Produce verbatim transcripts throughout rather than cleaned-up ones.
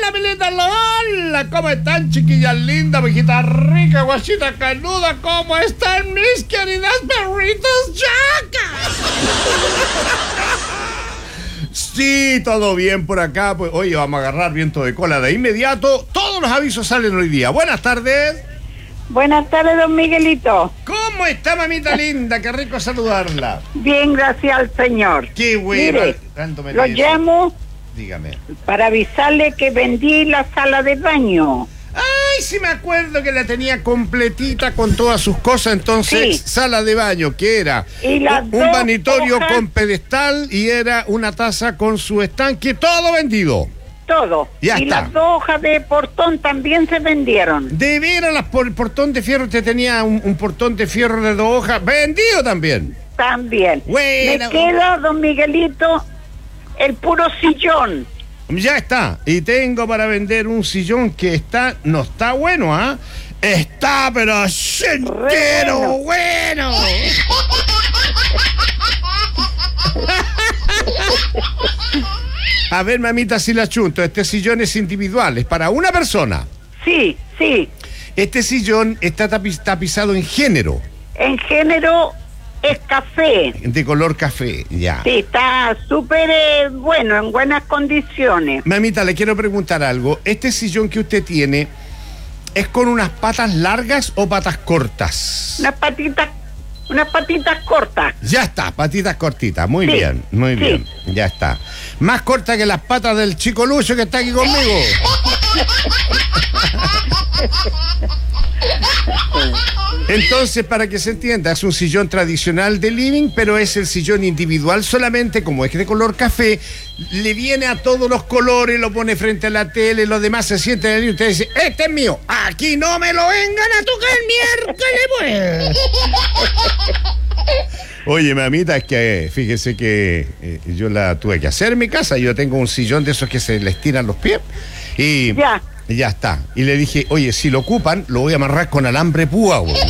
linda, mi linda, hola, ¿cómo están, chiquillas lindas, viejita rica, guachita canuda? ¿Cómo están mis queridas perritos yacas? Sí, todo bien por acá. Pues oye, vamos a agarrar viento de cola de inmediato. Todos los avisos salen hoy día. Buenas tardes. Buenas tardes, don Miguelito. ¿Cómo está, mamita linda? Qué rico saludarla. Bien, gracias al señor. Qué bueno. Mire, tanto me lo dice. llamo Dígame. para avisarle que vendí la sala de baño. Ay, sí me acuerdo que la tenía completita con todas sus cosas. Entonces, Sí. sala de baño, ¿qué era? Y las un, dos un vanitorio hojas- con pedestal y era una taza con su estanque, todo vendido. Todo. Ya y está. las dos hojas de portón también se vendieron. De veras, las por el portón de fierro, usted tenía un, un portón de fierro de dos hojas, vendido también. También. Buena. Me queda, don Miguelito, el puro sillón. Ya está. Y tengo para vender un sillón que está, no está bueno, ¿ah? Está, pero entero bueno. A ver, mamita, si la chunto. Este sillón es individual, es para una persona. Sí, sí. Este sillón está tapiz- tapizado en género, En género es café. de color café, ya. Sí, está súper eh, bueno, en buenas condiciones. Mamita, le quiero preguntar algo. ¿Este sillón que usted tiene es con unas patas largas o patas cortas? Unas patitas, unas patitas cortas. Ya está, patitas cortitas. Muy Sí, bien, muy sí. bien. Ya está. Más corta que las patas del chico Lucho que está aquí conmigo. Entonces, para que se entienda, es un sillón tradicional de living, pero es el sillón individual solamente, como es de color café, le viene a todos los colores, lo pone frente a la tele, los demás se sienten ahí y usted dice, este es mío, aquí no me lo vengan a tocar miércoles, pues. Oye, mamita, es que fíjese que eh, yo la tuve que hacer en mi casa, yo tengo un sillón de esos que se les tiran los pies y... Ya. Ya está. Y le dije, oye, si lo ocupan, lo voy a amarrar con alambre púa, güey.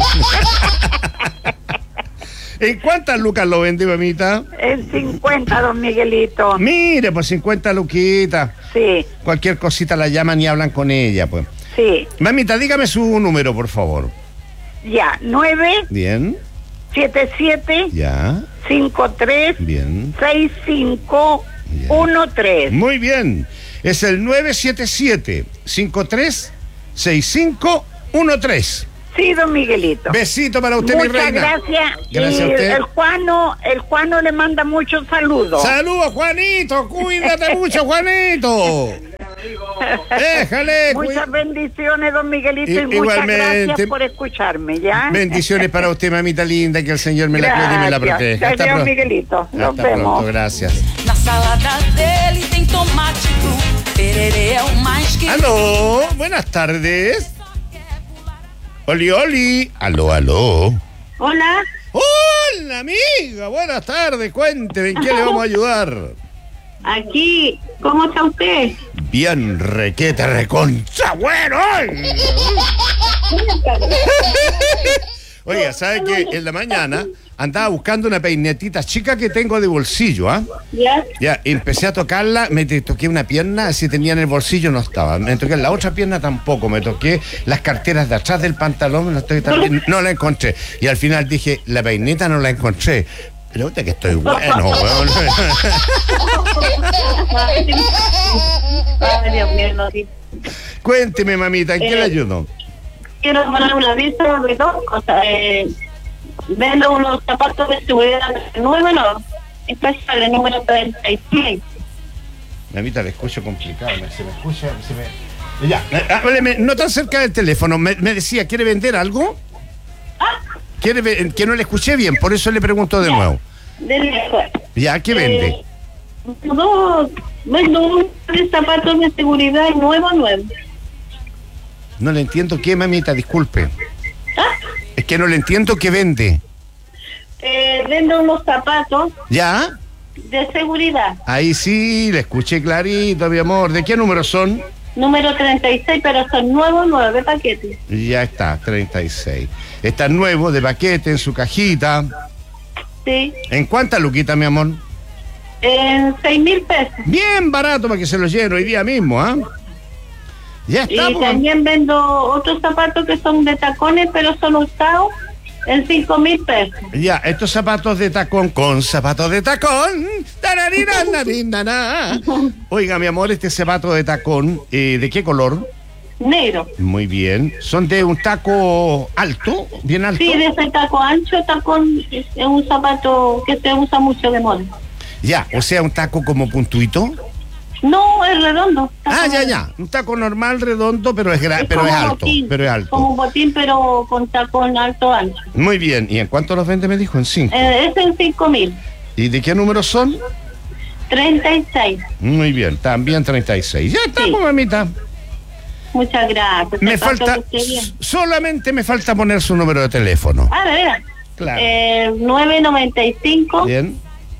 ¿En cuántas lucas lo vende, mamita? En cincuenta, don Miguelito. Mire, pues cincuenta luquitas. Sí, Cualquier cosita la llaman y hablan con ella, pues. sí. Mamita, dígame su número, por favor. Ya, nueve Bien, siete siete ya, cinco tres bien. seis cinco uno tres. Muy bien. Es el nueve siete siete, cinco tres seis cinco uno tres. Sí, don Miguelito. Besito para usted, mi Muchas reina. gracias. Gracias y a usted. el Juano, el Juano le manda muchos saludos. Saludos, Juanito. Cuídate mucho, Juanito. Déjale. Muchas cuí- bendiciones, don Miguelito, y, I- muchas igualmente. gracias por escucharme, ¿ya? Bendiciones para usted, mamita linda, que el Señor me la cuide y me la Gracias. proteja. Gracias, pronto. Miguelito. Nos Hasta vemos. pronto, gracias. Na salada dele tem tomate cru, tererê é o mais que... Aló, buenas tardes. Oli, oli. Aló, aló. Hola. Hola, amiga. Buenas tardes. Cuénteme, ¿en qué le vamos a ayudar? Aquí, ¿cómo está usted? Bien, requete, reconcha, bueno. Oiga, ¿sabe qué? En la mañana andaba buscando una peinetita chica que tengo de bolsillo, ¿ah? ¿Ya? Ya, empecé a tocarla, me te- toqué una pierna, si tenía en el bolsillo no estaba. Me toqué la otra pierna tampoco, me toqué las carteras de atrás del pantalón, las toqué también, no la encontré. Y al final dije, la peineta no la encontré. Pero ahorita que estoy bueno, weón. Ay, Dios mío, no, sí. Cuénteme, mamita, ¿en qué le Eh, ayudo? Quiero poner un aviso de dos cosas. Eh, vendo unos zapatos de seguridad nuevos, no. Especial, el número treinta y seis. Mamita, le escucho complicado, me- se me escucha, se me... Ya, eh, hábleme, no tan cerca del teléfono, me, me decía, ¿quiere vender algo? ¿Quiere ve- que no le escuché bien, por eso le pregunto de nuevo. De lejos. Ya, ¿qué vende? Eh, dos, vendo unos zapatos de seguridad nuevos, nuevos. No le entiendo qué, mamita, disculpe. ¿Ah? Es que no le entiendo qué vende. Eh, vendo unos zapatos ¿Ya? de seguridad. Ahí sí, le escuché clarito, mi amor. ¿De qué número son? Número treinta y seis, pero son nuevos, nueve de paquete. Ya está, treinta y seis. Está nuevo, de paquete, en su cajita. Sí. ¿En cuánta luquita, mi amor? En seis mil pesos. Bien barato para que se lo llene hoy día mismo, ¿ah? Ya está, Y pues. también vendo otros zapatos que son de tacones, pero son usados en cinco mil pesos. Ya, estos zapatos de tacón con zapatos de tacón. Tararirarinarina. Oiga, mi amor, este zapato de tacón, eh, ¿de qué color? Negro. Muy bien. ¿Son de un taco alto? ¿Bien alto? Sí, de ese taco ancho, tacón es es un zapato que se usa mucho de moda. Ya, o sea, un taco como puntuito. No, es redondo. Ah, taco ya, redondo. ya. Un taco normal, redondo, pero es, gra- Es pero es como alto. botín, Pero es alto. Como un botín, pero con tacón alto ancho. Muy bien. ¿Y en cuánto los vende? Me dijo, en cinco. Eh, es en cinco mil. ¿Y de qué números son? treinta y seis. Muy bien, también treinta y seis. Ya está, Sí. pues, mamita. Muchas gracias. Me Zapato falta, que esté bien. solamente me falta poner su número de teléfono. Ah, de veras. Claro. Eh, nueve noventa y cinco, Bien.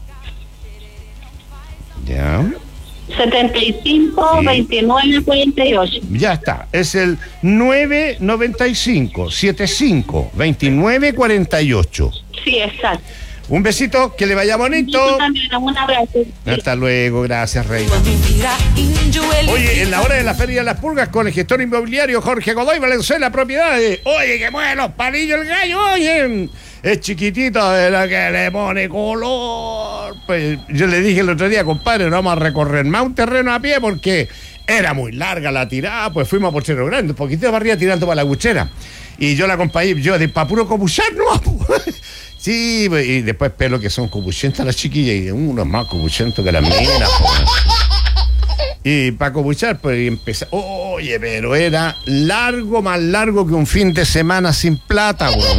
Ya. setenta y cinco, Sí. veintinueve, cuarenta y ocho. Ya está. Es el nueve noventa y cinco, setenta y cinco, veintinueve, cuarenta y ocho. Sí, exacto. Un besito, que le vaya Yo bonito. también, un abrazo. Hasta luego, gracias, Reina. Mentira, injueli. Oye, en la hora de la Feria de las Pulgas con el gestor inmobiliario Jorge Godoy Valenzuela Propiedades. Oye, que mueve los palillos el gallo, oye. Es chiquitito, de lo que le pone color. Pues yo le dije el otro día, compadre, no vamos a recorrer más un terreno a pie porque era muy larga la tirada. Pues fuimos por Cerro Grande, un poquito para arriba tirando para la Guchera. Y yo la acompañé, yo de pa' puro copuchar, ¿no? Sí, pues, y después pelo que son copuchentas las chiquillas y uno es más copuchento que las minas, pues. Y para copuchar, pues empezar. Oye, pero era largo, más largo que un fin de semana sin plata, weón.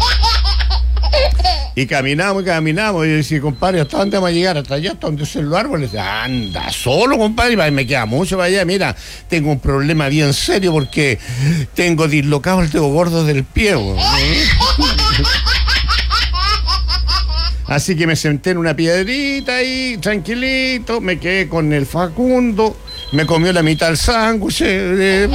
Y caminamos y caminamos. Y yo decía, compadre, ¿hasta dónde vamos a llegar? Hasta allá, hasta donde son los árboles. Anda, solo, compadre. Y me queda mucho para allá. Mira, tengo un problema bien serio porque tengo dislocado el dedo gordo del pie, weón. Así que me senté en una piedrita ahí, tranquilito, me quedé con el Facundo, me comió la mitad del sándwich, eh,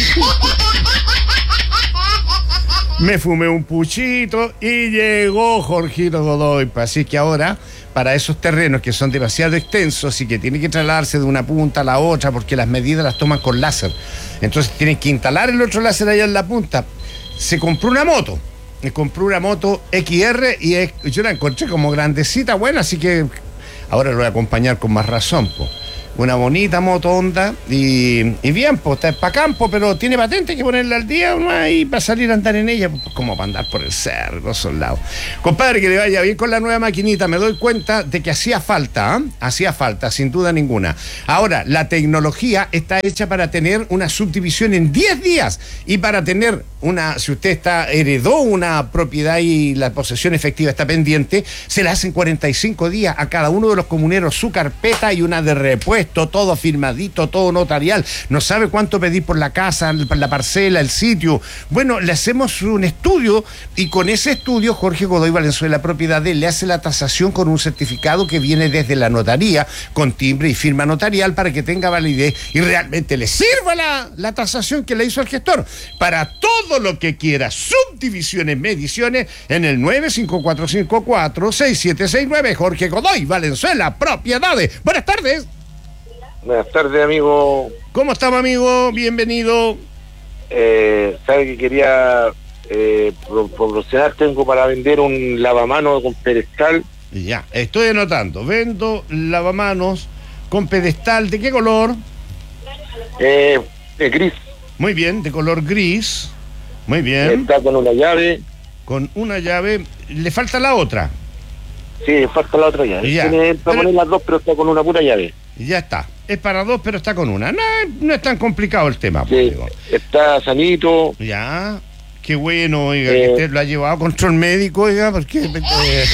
me fumé un puchito y llegó Jorgito Godoy. Así que ahora, para esos terrenos que son demasiado extensos y que tienen que trasladarse de una punta a la otra, porque las medidas las toman con láser, entonces tienen que instalar el otro láser allá en la punta, se compró una moto. Me compré una moto X R y es, yo la encontré como grandecita, buena, así que ahora lo voy a acompañar con más razón, po. Una bonita moto Honda y, y bien, pues está para campo, pero tiene patente, hay que ponerla al día ¿no? Ahí para salir a andar en ella, pues, como para andar por el cerro, los soldados. Compadre, que le vaya bien con la nueva maquinita, me doy cuenta de que hacía falta, ¿eh? Hacía falta, sin duda ninguna. Ahora, la tecnología está hecha para tener una subdivisión en diez días y para tener una, si usted está heredó una propiedad y la posesión efectiva está pendiente, se la hacen cuarenta y cinco días a cada uno de los comuneros su carpeta y una de repuesto. Todo firmadito, todo notarial. No sabe cuánto pedir por la casa, la parcela, el sitio. Bueno, le hacemos un estudio y con ese estudio Jorge Godoy Valenzuela Propiedades le hace la tasación con un certificado que viene desde la notaría, con timbre y firma notarial para que tenga validez y realmente le sirva la, la tasación que le hizo el gestor. Para todo lo que quiera, subdivisiones, mediciones, en el nueve cinco cuatro cinco cuatro, seis siete seis nueve. Jorge Godoy Valenzuela Propiedades. Buenas tardes. Buenas tardes, amigo. ¿Cómo estamos, amigo? Bienvenido. Eh, ¿Sabe que quería eh, pro- promocionar? Tengo para vender un lavamanos con pedestal. Ya, estoy anotando. Vendo lavamanos con pedestal. ¿De qué color? Eh, de gris. Muy bien, de color gris. Muy bien. Está con una llave. Con una llave. Le falta la otra. Sí, falta la otra llave. Ya. Tiene para Pero- poner las dos, pero está con una pura llave. Y ya está. Es para dos, pero está con una. No, no es tan complicado el tema. Sí, amigo. está sanito. Ya. Qué bueno, oiga, Eh. que usted lo ha llevado a control médico, oiga, porque... eh,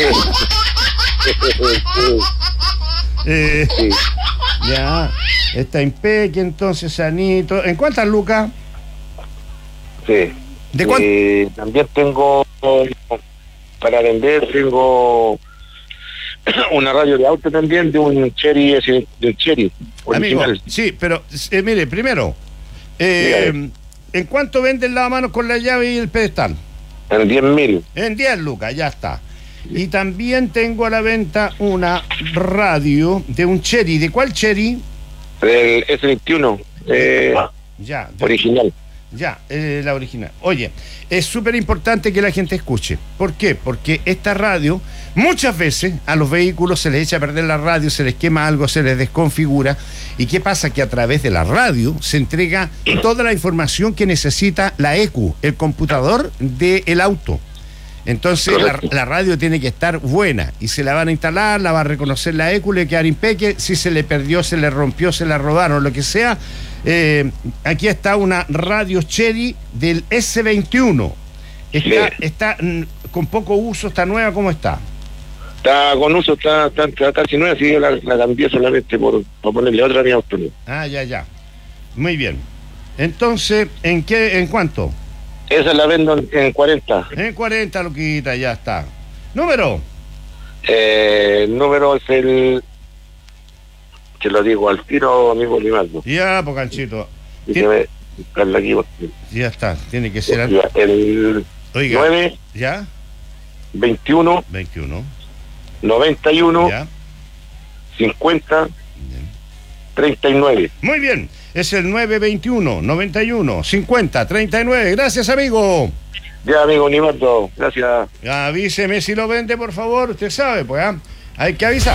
eh, Sí. ya. Está impeque, entonces, sanito. ¿En cuántas lucas? Sí. ¿De cuánto? Eh, también tengo para vender, tengo una radio de auto también de un Cherry, ese- de un Cherry Amigo, original. sí, pero eh, mire, primero, eh, Dígame. ¿en cuánto vende el lavamanos con la llave y el pedestal? En diez mil. En diez lucas, ya está. Y también tengo a la venta una radio de un Cherry. ¿De cuál Cherry? El S veintiuno. Eh, Ya. Original. Ya, eh, la original. Oye, es súper importante que la gente escuche. ¿Por qué? Porque esta radio, muchas veces a los vehículos se les echa a perder la radio, se les quema algo, se les desconfigura. ¿Y qué pasa? Que a través de la radio se entrega toda la información que necesita la E Q, el computador del auto. Entonces la, la radio tiene que estar buena y se la van a instalar, la va a reconocer la E Q, le quedar impeque, si se le perdió, se le rompió, se la robaron, lo que sea. Eh, aquí está una radio Cherry del ese veintiuno. Está, Sí. está mm, con poco uso, está nueva, ¿cómo está? Está con uso, está, está, está casi nueva, así que la, la cambié solamente por, por ponerle otra a mi auto. Ah, ya, ya. Muy bien. Entonces, ¿en qué, en cuánto? Esa la vendo en, en cuarenta. En cuarenta, loquita, ya está. Número. Eh, el número es el... que lo digo al tiro, amigo Limardo. Ya, pues, Canchito. Déjeme buscarla aquí. Ya está, tiene que ser... Ya, el Oiga. nueve, ¿Ya? veintiuno, veintiuno. noventa y uno, ¿Ya? cincuenta, Bien. treinta y nueve. Muy bien, es el nueve veintiuno, noventa y uno, cincuenta, treinta y nueve. Gracias, amigo. Ya, amigo Limardo, gracias. Avíseme si lo vende, por favor. Usted sabe, pues, ¿ah? Hay que avisar.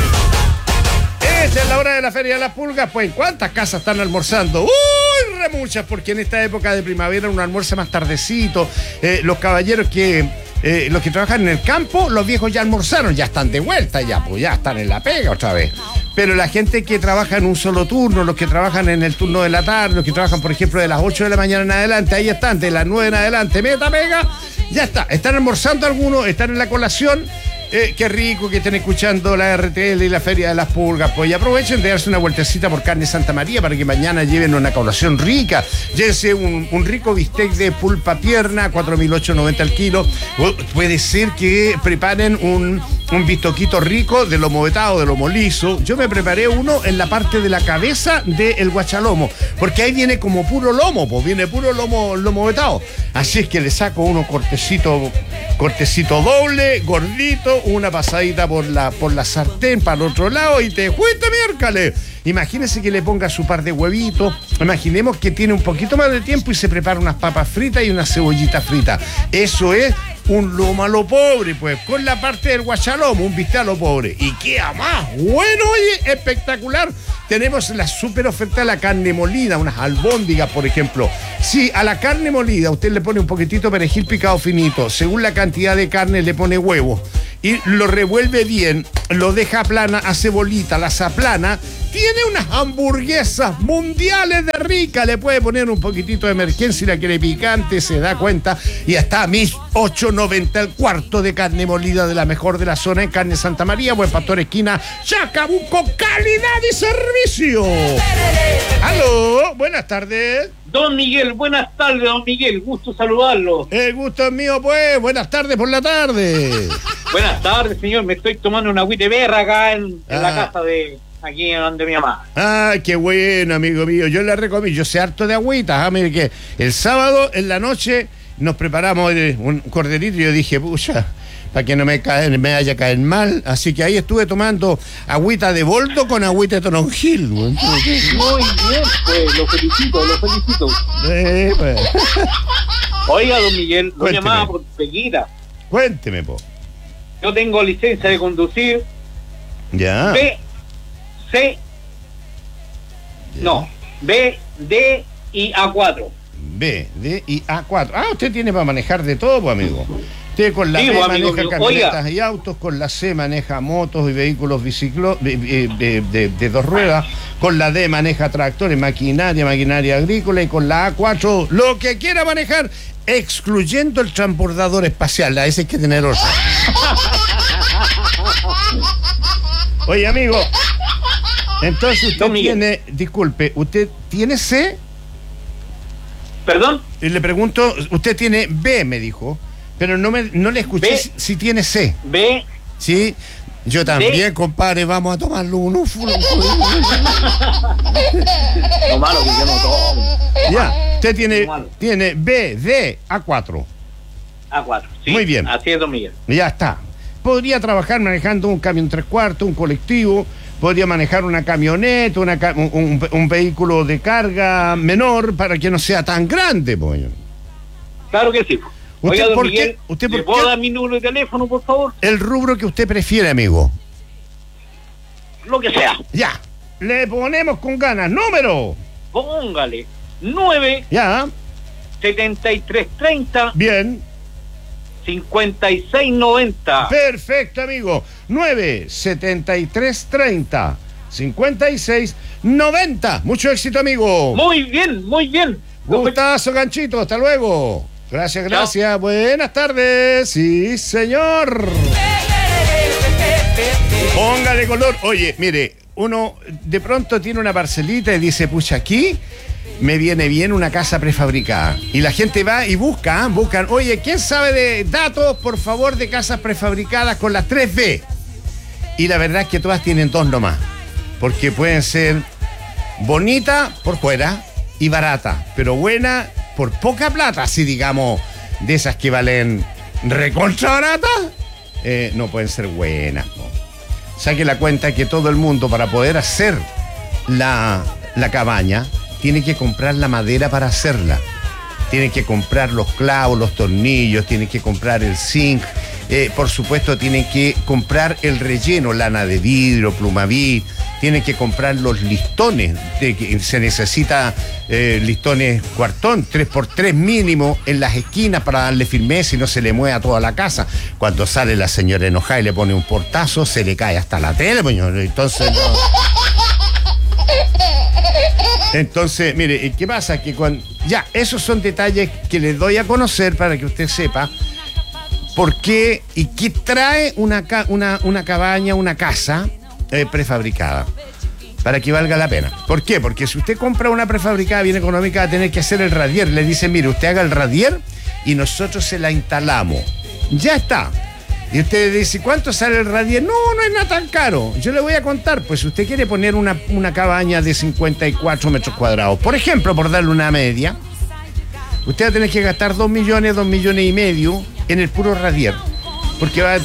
Esta es la hora de la Feria de las Pulgas. Pues, ¿en cuántas casas están almorzando? ¡Uy, re muchas! Porque en esta época de primavera uno almuerza más tardecito. Eh, los caballeros que... Eh, los que trabajan en el campo, los viejos ya almorzaron, ya están de vuelta, ya, pues ya están en la pega otra vez. Pero la gente que trabaja en un solo turno, los que trabajan en el turno de la tarde, los que trabajan, por ejemplo, de las ocho de la mañana en adelante, ahí están, de las nueve en adelante, meta, pega, ya está. Están almorzando algunos, están en la colación. Eh, qué rico que estén escuchando la R T L y la Feria de las Pulgas. Pues y aprovechen de darse una vueltecita por Carne Santa María para que mañana lleven una colación rica. Llévense un, un rico bistec de pulpa pierna, cuatro mil ochocientos noventa al kilo. O puede ser que preparen un, un bistoquito rico de lomo vetado, de lomo liso. Yo me preparé uno en la parte de la cabeza del guachalomo, porque ahí viene como puro lomo, pues viene puro lomo, lomo vetado. Así es que le saco uno cortecito, cortecito doble, gordito, una pasadita por la por la sartén para el otro lado y te fuiste miércoles. Imagínese que le ponga su par de huevitos. Imaginemos que tiene un poquito más de tiempo y se prepara unas papas fritas y una cebollita frita. Eso es un lomo a lo pobre, pues, con la parte del guachalomo, un bistec a lo pobre. Y queda más bueno, oye, espectacular. Tenemos la super oferta de la carne molida, unas albóndigas, por ejemplo. Si a la carne molida usted le pone un poquitito de perejil picado finito, según la cantidad de carne le pone huevo y lo revuelve bien, lo deja plana, hace bolita, las aplana, tiene unas hamburguesas mundiales de rica. Le puede poner un poquitito de emergencia si la quiere picante, se da cuenta. Y hasta a mis ocho noventa el cuarto de carne molida de la mejor de la zona en Carne Santa María, Buen Pastor, esquina Chacabuco, calidad y servicio. Aló, buenas tardes. Don Miguel, buenas tardes, don Miguel, gusto saludarlo. El gusto es mío, pues. Buenas tardes por la tarde. Buenas tardes, señor, me estoy tomando una agüita de berra acá en, en Ah. la casa de aquí donde mi mamá. Ah, qué bueno, amigo mío. Yo le recomiendo, yo sé harto de agüitas. Ah, mire que el sábado en la noche nos preparamos eh, un corderito y yo dije, pucha, para que no me, cae, me vaya a caer mal. Así que ahí estuve tomando agüita de boldo con agüita de toronjil. Muy bien, pues, lo felicito, lo felicito. Eh, pues. Oiga, don Miguel, lo Cuénteme. llamaba por seguida. Cuénteme, po. Yo tengo licencia de conducir Ya. B, C, no, B, D y A cuatro. B, D y A cuatro. Ah, usted tiene para manejar de todo, pues, amigo. Usted con la Sí, B pues, amigo maneja mío. camionetas Oiga. y autos, con la C maneja motos y vehículos biciclo de, de- de- de- de dos ruedas, con la D maneja tractores, maquinaria, maquinaria agrícola, y con la A cuatro lo que quiera manejar, excluyendo el transbordador espacial. A ese hay que tener orden. Oye, amigo, entonces usted Don Miguel. tiene, disculpe, ¿usted tiene C? ¿Perdón? Y le pregunto, usted tiene B, me dijo, pero no me no le escuché B. si, si tiene C. B, Sí, yo también, compadre, vamos a tomarlo uno. lo malo que yo no tomo. Ya, usted tiene, Malo. tiene B, D, A cuatro. A cuatro, sí. Muy bien. Así es, don Miguel. Ya está. Podría trabajar manejando un camión tres cuartos, un colectivo, podría manejar una camioneta, una ca- un, un- un vehículo de carga menor para que no sea tan grande, pues. Claro que sí. ¿Usted Oiga, don por Miguel, qué? ¿Usted por ¿le puedo qué? dar mi número de teléfono, por favor? El rubro que usted prefiere, amigo. Lo que sea. Ya. Le ponemos con ganas. Número. Póngale. nueve Ya. setenta y tres treinta Bien. cincuenta y seis noventa. Perfecto, amigo. nueve setenta y tres treinta cincuenta y seis noventa. Mucho éxito, amigo. Muy bien, muy bien. Gustazo, Ganchito. Hasta luego. Gracias, gracias. Buenas tardes. Sí, señor. Póngale color. Oye, mire, uno de pronto tiene una parcelita y dice, pucha, aquí me viene bien una casa prefabricada. Y la gente va y busca, ¿eh? buscan, oye, ¿quién sabe de datos, por favor, de casas prefabricadas con las tres B? Y la verdad es que todas tienen dos nomás. Porque pueden ser bonita por fuera y barata, pero buena por poca plata, así digamos, de esas que valen recontra baratas, eh, no pueden ser buenas. Po. Saque la cuenta que todo el mundo, para poder hacer la, la cabaña, tiene que comprar la madera para hacerla. Tiene que comprar los clavos, los tornillos, tiene que comprar el zinc, eh, por supuesto tiene que comprar el relleno, lana de vidrio, plumavit, tiene que comprar los listones, de que se necesita eh, listones cuartón, tres por tres mínimo en las esquinas para darle firmeza y no se le mueva toda la casa. Cuando sale la señora enojada y le pone un portazo, se le cae hasta la tele, entonces no. Entonces, mire, ¿qué pasa? Que cuando... Ya, esos son detalles que les doy a conocer para que usted sepa por qué y qué trae una, ca- una, una cabaña, una casa eh, prefabricada, para que valga la pena. ¿Por qué? Porque si usted compra una prefabricada bien económica, va a tener que hacer el radier. Le dicen, mire, usted haga el radier y nosotros se la instalamos. Ya está. Y usted dice, ¿cuánto sale el radier? No, no es nada tan caro. Yo le voy a contar, pues si usted quiere poner una, una cabaña de cincuenta y cuatro metros cuadrados, por ejemplo, por darle una media, usted va a tener que gastar dos millones, dos millones y medio en el puro radier. Porque va a